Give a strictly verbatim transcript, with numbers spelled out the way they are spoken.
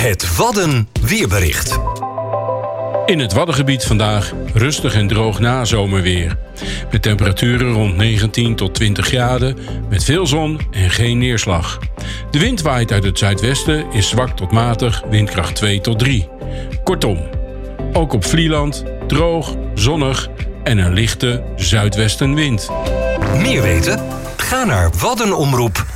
Het Wadden weerbericht. In het Waddengebied vandaag rustig en droog nazomerweer. Met temperaturen rond negentien tot twintig graden, met veel zon en geen neerslag. De wind waait uit het zuidwesten, is zwak tot matig, windkracht twee tot drie. Kortom, ook op Vlieland droog, zonnig en een lichte zuidwestenwind. Meer weten? Ga naar waddenomroep